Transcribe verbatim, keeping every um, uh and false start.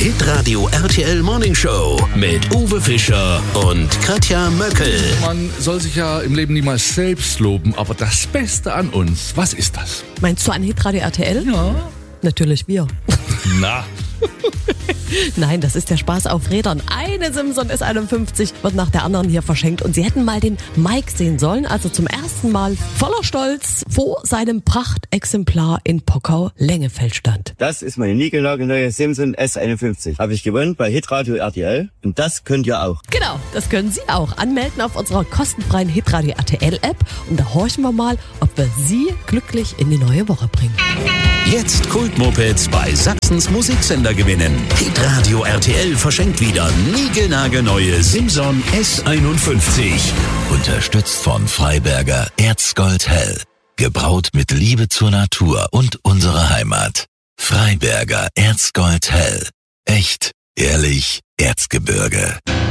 Hitradio R T L Morning Show mit Uwe Fischer und Katja Möckel. Man soll sich ja im Leben niemals selbst loben, aber das Beste an uns, was ist das? Meinst du an Hitradio R T L? Ja. Natürlich wir. Na. Nein, das ist der Spaß auf Rädern. Eine Simson S einundfünfzig wird nach der anderen hier verschenkt. Und Sie hätten mal den Mike sehen sollen, als er zum ersten Mal voller Stolz vor seinem Prachtexemplar in Pockau-Lengefeld stand. Das ist meine niegelnagelneue Simson S einundfünfzig. Habe ich gewonnen bei Hitradio R T L. Und das könnt ihr auch. Genau, das können Sie auch. Anmelden auf unserer kostenfreien Hitradio R T L-App. Und da horchen wir mal, ob wir Sie glücklich in die neue Woche bringen. Jetzt Kultmopeds bei Sachsens Musiksender gewinnen. Hitradio R T L verschenkt wieder niegelnagelneue Simson S einundfünfzig. Unterstützt von Freiberger Erzgold Hell. Gebraut mit Liebe zur Natur und unserer Heimat. Freiberger Erzgold Hell. Echt, ehrlich, Erzgebirge.